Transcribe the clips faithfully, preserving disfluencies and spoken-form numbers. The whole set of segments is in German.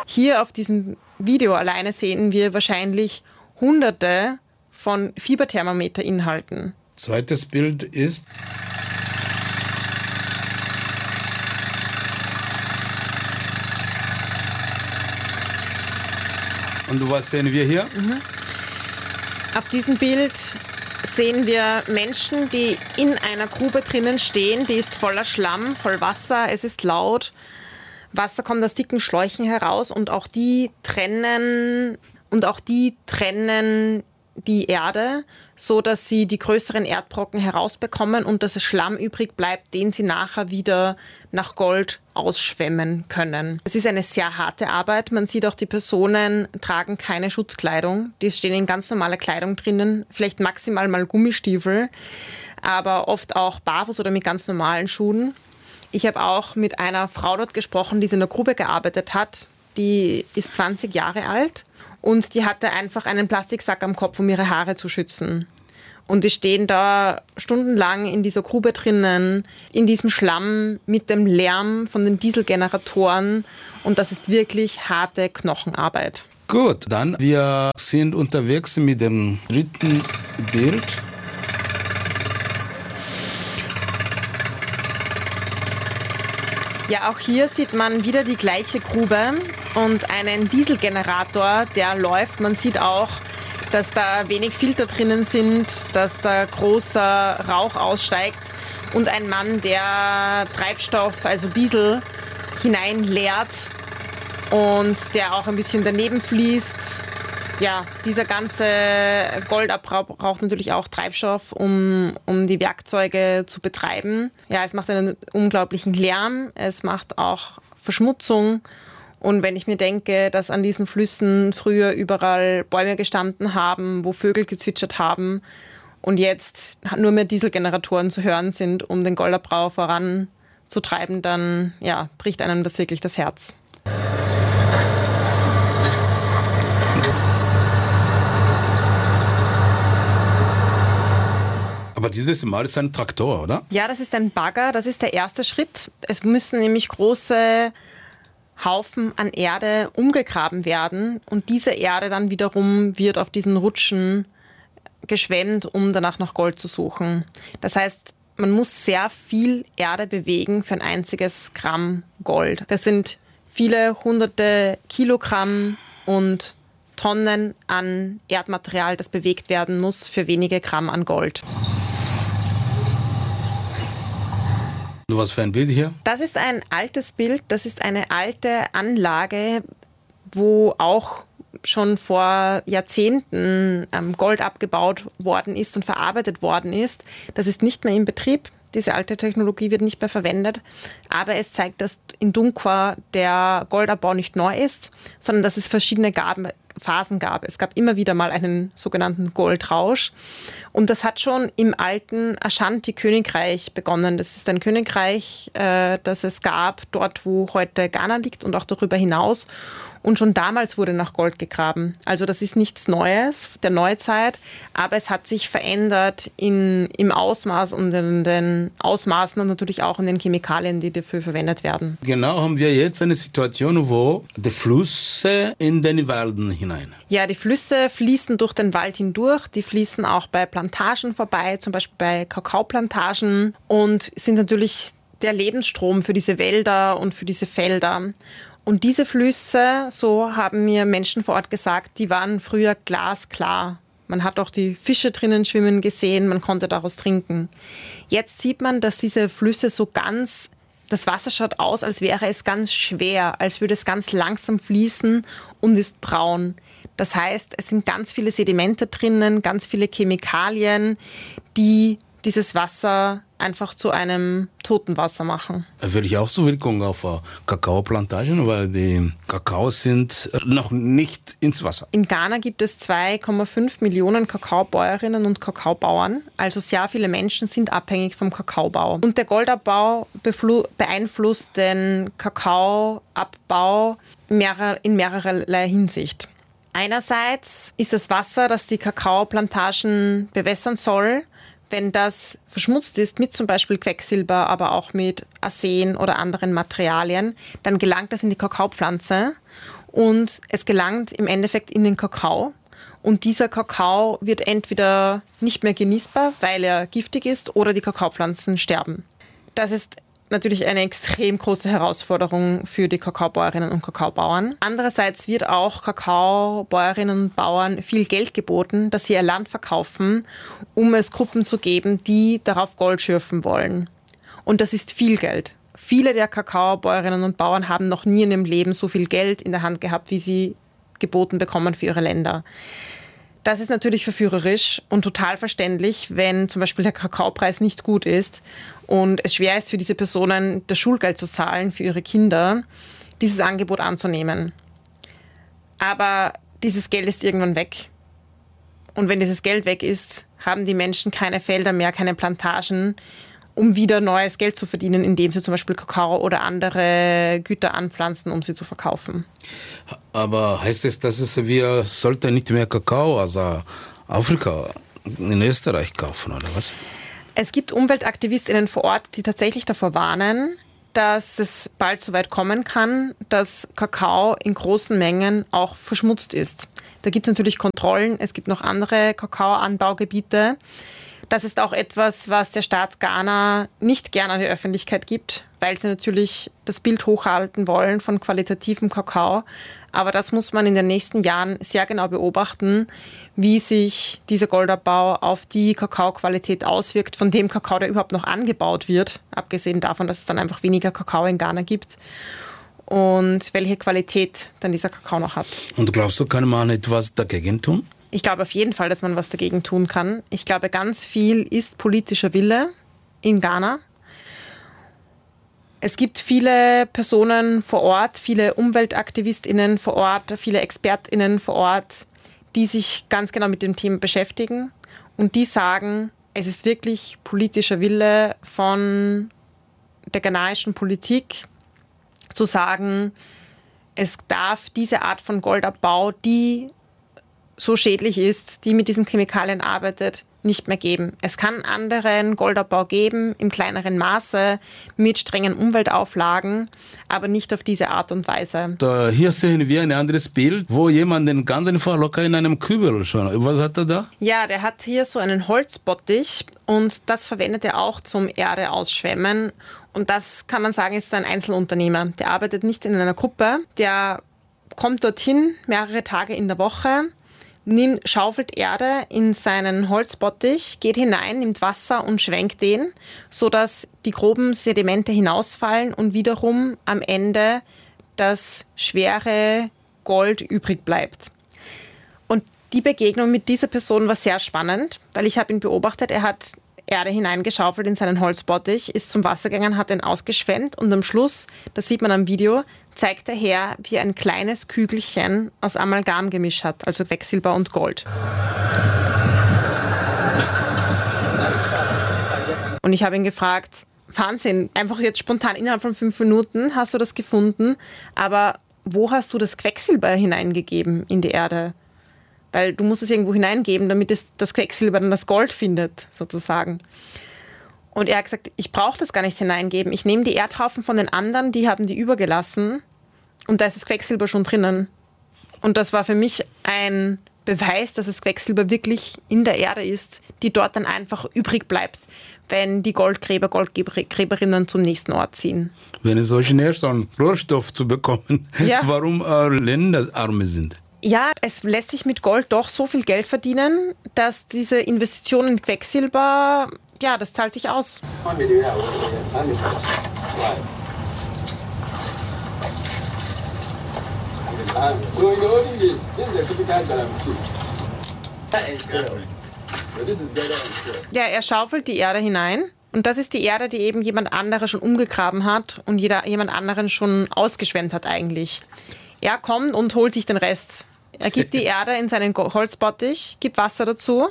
Hier auf diesem Video alleine sehen wir wahrscheinlich hunderte von Fieberthermometerinhalten. Zweites Bild ist und was sehen wir hier? Mhm. Auf diesem Bild sehen wir Menschen, die in einer Grube drinnen stehen. Die ist voller Schlamm, voll Wasser, es ist laut. Wasser kommt aus dicken Schläuchen heraus und auch die trennen, und auch die trennen die Erde, so dass sie die größeren Erdbrocken herausbekommen und dass es Schlamm übrig bleibt, den sie nachher wieder nach Gold ausschwemmen können. Es ist eine sehr harte Arbeit. Man sieht auch, die Personen tragen keine Schutzkleidung. Die stehen in ganz normaler Kleidung drinnen, vielleicht maximal mal Gummistiefel, aber oft auch barfuß oder mit ganz normalen Schuhen. Ich habe auch mit einer Frau dort gesprochen, die in der Grube gearbeitet hat. Die ist zwanzig Jahre alt. Und die hatte einfach einen Plastiksack am Kopf, um ihre Haare zu schützen. Und die stehen da stundenlang in dieser Grube drinnen, in diesem Schlamm mit dem Lärm von den Dieselgeneratoren. Und das ist wirklich harte Knochenarbeit. Gut, dann wir sind unterwegs mit dem dritten Bild. Ja, auch hier sieht man wieder die gleiche Grube und einen Dieselgenerator, der läuft. Man sieht auch, dass da wenig Filter drinnen sind, dass da großer Rauch aussteigt und ein Mann, der Treibstoff, also Diesel, hineinleert und der auch ein bisschen daneben fließt. Ja, dieser ganze Goldabbau braucht natürlich auch Treibstoff, um, um die Werkzeuge zu betreiben. Ja, es macht einen unglaublichen Lärm, es macht auch Verschmutzung. Und wenn ich mir denke, dass an diesen Flüssen früher überall Bäume gestanden haben, wo Vögel gezwitschert haben und jetzt nur mehr Dieselgeneratoren zu hören sind, um den Goldabbau voranzutreiben, dann ja, bricht einem das wirklich das Herz. Aber dieses Mal ist ein Traktor, oder? Ja, das ist ein Bagger, das ist der erste Schritt. Es müssen nämlich große Haufen an Erde umgegraben werden und diese Erde dann wiederum wird auf diesen Rutschen geschwemmt, um danach nach Gold zu suchen. Das heißt, man muss sehr viel Erde bewegen für ein einziges Gramm Gold. Das sind viele hunderte Kilogramm und Tonnen an Erdmaterial, das bewegt werden muss für wenige Gramm an Gold. Was für ein Bild hier? Das ist ein altes Bild, das ist eine alte Anlage, wo auch schon vor Jahrzehnten Gold abgebaut worden ist und verarbeitet worden ist. Das ist nicht mehr in Betrieb. Diese alte Technologie wird nicht mehr verwendet. Aber es zeigt, dass in Dunkwa der Goldabbau nicht neu ist, sondern dass es verschiedene Gaben, Phasen gab. Es gab immer wieder mal einen sogenannten Goldrausch. Und das hat schon im alten Ashanti-Königreich begonnen. Das ist ein Königreich, äh, das es gab, dort wo heute Ghana liegt und auch darüber hinaus. Und schon damals wurde nach Gold gegraben. Also das ist nichts Neues der Neuzeit, aber es hat sich verändert in, im Ausmaß und in den Ausmaßen und natürlich auch in den Chemikalien, die dafür verwendet werden. Genau, haben wir jetzt eine Situation, wo die Flüsse in den Walden hinein. Ja, die Flüsse fließen durch den Wald hindurch. Die fließen auch bei Plantagen vorbei, zum Beispiel bei Kakaoplantagen und sind natürlich der Lebensstrom für diese Wälder und für diese Felder. Und diese Flüsse, so haben mir Menschen vor Ort gesagt, die waren früher glasklar. Man hat auch die Fische drinnen schwimmen gesehen, man konnte daraus trinken. Jetzt sieht man, dass diese Flüsse so ganz, das Wasser schaut aus, als wäre es ganz schwer, als würde es ganz langsam fließen und ist braun. Das heißt, es sind ganz viele Sedimente drinnen, ganz viele Chemikalien, die dieses Wasser einfach zu einem toten Wasser machen. Würde ich auch so Wirkung auf Kakaoplantagen, weil die Kakaos sind noch nicht ins Wasser. In Ghana gibt es zwei Komma fünf Millionen Kakaobäuerinnen und Kakaobauern. Also sehr viele Menschen sind abhängig vom Kakaobau. Und der Goldabbau beeinflusst den Kakaoabbau in mehrerlei Hinsicht. Einerseits ist das Wasser, das die Kakaoplantagen bewässern soll, wenn das verschmutzt ist mit zum Beispiel Quecksilber, aber auch mit Arsen oder anderen Materialien, dann gelangt das in die Kakaopflanze und es gelangt im Endeffekt in den Kakao. Und dieser Kakao wird entweder nicht mehr genießbar, weil er giftig ist, oder die Kakaopflanzen sterben. Das ist natürlich eine extrem große Herausforderung für die Kakaobäuerinnen und Kakaobauern. Andererseits wird auch Kakaobäuerinnen und Bauern viel Geld geboten, dass sie ihr Land verkaufen, um es Gruppen zu geben, die darauf Gold schürfen wollen. Und das ist viel Geld. Viele der Kakaobäuerinnen und Bauern haben noch nie in ihrem Leben so viel Geld in der Hand gehabt, wie sie geboten bekommen für ihre Länder. Das ist natürlich verführerisch und total verständlich, wenn zum Beispiel der Kakaopreis nicht gut ist und es schwer ist für diese Personen, das Schulgeld zu zahlen für ihre Kinder, dieses Angebot anzunehmen. Aber dieses Geld ist irgendwann weg. Und wenn dieses Geld weg ist, haben die Menschen keine Felder mehr, keine Plantagen, um wieder neues Geld zu verdienen, indem sie zum Beispiel Kakao oder andere Güter anpflanzen, um sie zu verkaufen. Aber heißt es, dass es, wir sollten nicht mehr Kakao aus Afrika in Österreich kaufen, oder was? Es gibt UmweltaktivistInnen vor Ort, die tatsächlich davor warnen, dass es bald so weit kommen kann, dass Kakao in großen Mengen auch verschmutzt ist. Da gibt es natürlich Kontrollen, es gibt noch andere Kakaoanbaugebiete. Das ist auch etwas, was der Staat Ghana nicht gerne an die Öffentlichkeit gibt, weil sie natürlich das Bild hochhalten wollen von qualitativem Kakao. Aber das muss man in den nächsten Jahren sehr genau beobachten, wie sich dieser Goldabbau auf die Kakaoqualität auswirkt, von dem Kakao, der überhaupt noch angebaut wird, abgesehen davon, dass es dann einfach weniger Kakao in Ghana gibt. Und welche Qualität dann dieser Kakao noch hat. Und glaubst du, kann man etwas dagegen tun? Ich glaube auf jeden Fall, dass man was dagegen tun kann. Ich glaube, ganz viel ist politischer Wille in Ghana. Es gibt viele Personen vor Ort, viele UmweltaktivistInnen vor Ort, viele ExpertInnen vor Ort, die sich ganz genau mit dem Thema beschäftigen und die sagen, es ist wirklich politischer Wille von der ghanaischen Politik zu sagen, es darf diese Art von Goldabbau, die so schädlich ist, die mit diesen Chemikalien arbeitet, nicht mehr geben. Es kann anderen Goldabbau geben, im kleineren Maße, mit strengen Umweltauflagen, aber nicht auf diese Art und Weise. Da, hier sehen wir ein anderes Bild, wo jemand den ganzen Fall locker in einem Kübel schon. Was hat er da? Ja, der hat hier so einen Holzbottich und das verwendet er auch zum Erde ausschwemmen. Und das, kann man sagen, ist ein Einzelunternehmer. Der arbeitet nicht in einer Gruppe, der kommt dorthin mehrere Tage in der Woche, nimmt, schaufelt Erde in seinen Holzbottich, geht hinein, nimmt Wasser und schwenkt den, sodass die groben Sedimente hinausfallen und wiederum am Ende das schwere Gold übrig bleibt. Und die Begegnung mit dieser Person war sehr spannend, weil ich habe ihn beobachtet, er hat Erde hineingeschaufelt in seinen Holzbottich, ist zum Wasser gegangen, hat den ausgeschwemmt und am Schluss, das sieht man am Video, zeigt er her, wie er ein kleines Kügelchen aus Amalgam gemischt hat, also Quecksilber und Gold. Und ich habe ihn gefragt, Wahnsinn, einfach jetzt spontan innerhalb von fünf Minuten hast du das gefunden, aber wo hast du das Quecksilber hineingegeben in die Erde? Weil du musst es irgendwo hineingeben, damit es das Quecksilber dann das Gold findet, sozusagen. Und er hat gesagt, ich brauche das gar nicht hineingeben. Ich nehme die Erdhaufen von den anderen, die haben die übergelassen und da ist das Quecksilber schon drinnen. Und das war für mich ein Beweis, dass das Quecksilber wirklich in der Erde ist, die dort dann einfach übrig bleibt, wenn die Goldgräber, Goldgräberinnen zum nächsten Ort ziehen. Wenn es so schnell so einen Rohstoff zu bekommen, ja. Warum äh, Länder arm sind? Ja, es lässt sich mit Gold doch so viel Geld verdienen, dass diese Investition in Quecksilber, ja, das zahlt sich aus. Ja, er schaufelt die Erde hinein. Und das ist die Erde, die eben jemand anderer schon umgegraben hat und jeder, jemand anderen schon ausgeschwemmt hat eigentlich. Er kommt und holt sich den Rest. Er gibt die Erde in seinen Holzbottich, gibt Wasser dazu.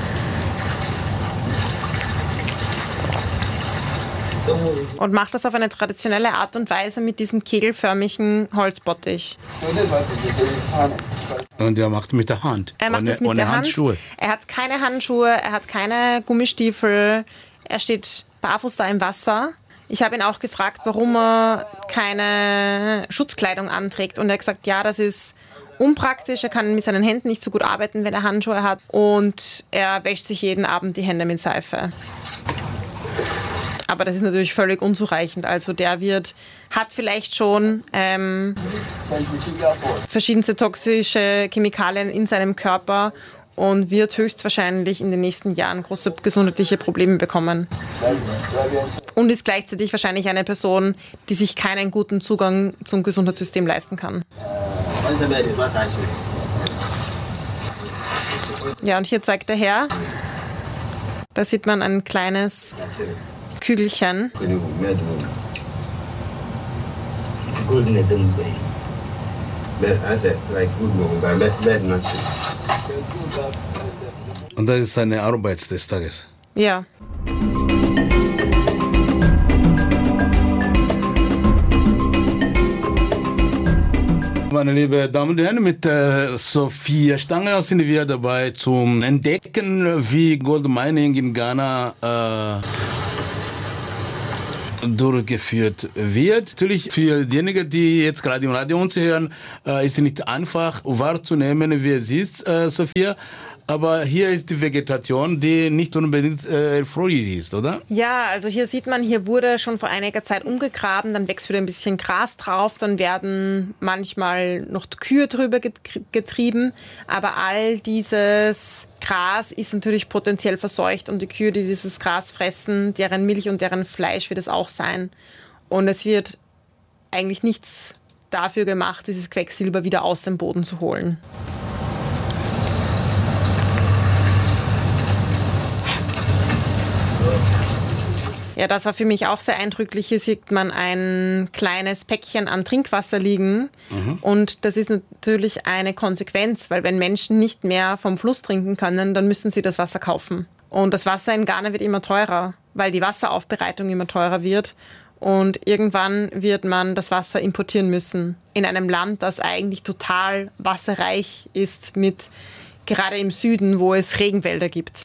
Und macht das auf eine traditionelle Art und Weise mit diesem kegelförmigen Holzbottich. Und er macht mit der Hand. Er macht ohne, das mit ohne der Hand. Handschuhe. Er hat keine Handschuhe, er hat keine Gummistiefel. Er steht barfuß da im Wasser, Ich habe ihn auch gefragt, warum er keine Schutzkleidung anträgt. Und er hat gesagt, ja, das ist unpraktisch. Er kann mit seinen Händen nicht so gut arbeiten, wenn er Handschuhe hat. Und er wäscht sich jeden Abend die Hände mit Seife. Aber das ist natürlich völlig unzureichend. Also der wird, hat vielleicht schon ähm, verschiedenste toxische Chemikalien in seinem Körper und wird höchstwahrscheinlich in den nächsten Jahren große gesundheitliche Probleme bekommen. Und ist gleichzeitig wahrscheinlich eine Person, die sich keinen guten Zugang zum Gesundheitssystem leisten kann. Ja, und hier zeigt der Herr, da sieht man ein kleines Kügelchen. Und das ist seine Arbeit des Tages? Ja. Meine lieben Damen und Herren, mit äh, Sophia Stanger sind wir dabei zum Entdecken, wie Gold Mining in Ghana äh, durchgeführt wird. Natürlich für diejenigen, die jetzt gerade im Radio uns hören, äh, ist es nicht einfach wahrzunehmen, wie es ist, äh, Sophia. Aber hier ist die Vegetation, die nicht unbedingt äh, erfreulich ist, oder? Ja, also hier sieht man, hier wurde schon vor einiger Zeit umgegraben, dann wächst wieder ein bisschen Gras drauf, dann werden manchmal noch Kühe drüber getrieben, aber all dieses Gras ist natürlich potenziell verseucht und die Kühe, die dieses Gras fressen, deren Milch und deren Fleisch wird es auch sein. Und es wird eigentlich nichts dafür gemacht, dieses Quecksilber wieder aus dem Boden zu holen. Ja, das war für mich auch sehr eindrücklich. Hier sieht man ein kleines Päckchen an Trinkwasser liegen. Mhm. Und das ist natürlich eine Konsequenz, weil wenn Menschen nicht mehr vom Fluss trinken können, dann müssen sie das Wasser kaufen. Und das Wasser in Ghana wird immer teurer, weil die Wasseraufbereitung immer teurer wird. Und irgendwann wird man das Wasser importieren müssen. In einem Land, das eigentlich total wasserreich ist, mit gerade im Süden, wo es Regenwälder gibt.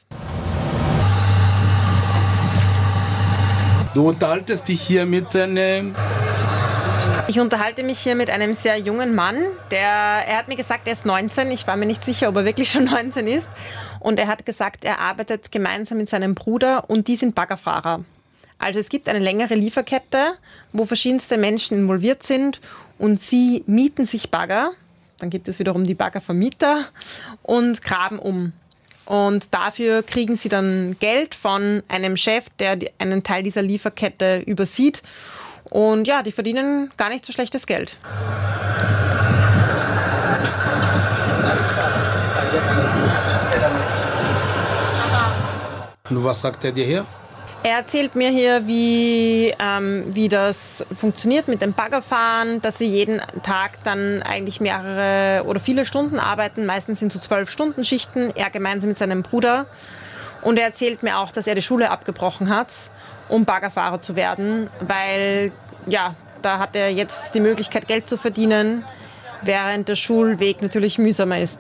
Du unterhaltest dich hier mit einem... Ich unterhalte mich hier mit einem sehr jungen Mann. Der, er hat mir gesagt, er ist neunzehn. Ich war mir nicht sicher, ob er wirklich schon neunzehn ist. Und er hat gesagt, er arbeitet gemeinsam mit seinem Bruder und die sind Baggerfahrer. Also es gibt eine längere Lieferkette, wo verschiedenste Menschen involviert sind und sie mieten sich Bagger. Dann gibt es wiederum die Baggervermieter und graben um. Und dafür kriegen sie dann Geld von einem Chef, der einen Teil dieser Lieferkette übersieht. Und ja, die verdienen gar nicht so schlechtes Geld. Und was sagt er dir hier? Er erzählt mir hier, wie, ähm, wie das funktioniert mit dem Baggerfahren, dass sie jeden Tag dann eigentlich mehrere oder viele Stunden arbeiten. Meistens sind so zwölf Stunden Schichten, er gemeinsam mit seinem Bruder. Und er erzählt mir auch, dass er die Schule abgebrochen hat, um Baggerfahrer zu werden, weil ja, da hat er jetzt die Möglichkeit, Geld zu verdienen, während der Schulweg natürlich mühsamer ist.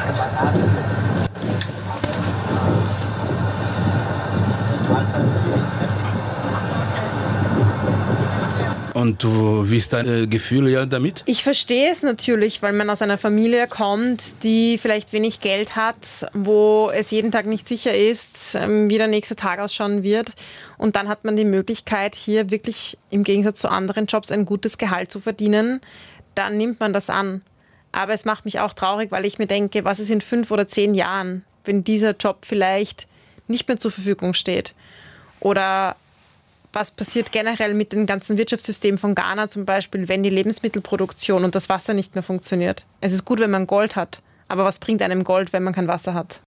Und du, wie ist dein äh, Gefühl ja damit? Ich verstehe es natürlich, weil man aus einer Familie kommt, die vielleicht wenig Geld hat, wo es jeden Tag nicht sicher ist, ähm, wie der nächste Tag ausschauen wird. Und dann hat man die Möglichkeit, hier wirklich im Gegensatz zu anderen Jobs ein gutes Gehalt zu verdienen. Dann nimmt man das an. Aber es macht mich auch traurig, weil ich mir denke, was ist in fünf oder zehn Jahren, wenn dieser Job vielleicht nicht mehr zur Verfügung steht? Oder was passiert generell mit dem ganzen Wirtschaftssystem von Ghana zum Beispiel, wenn die Lebensmittelproduktion und das Wasser nicht mehr funktioniert? Es ist gut, wenn man Gold hat, aber was bringt einem Gold, wenn man kein Wasser hat?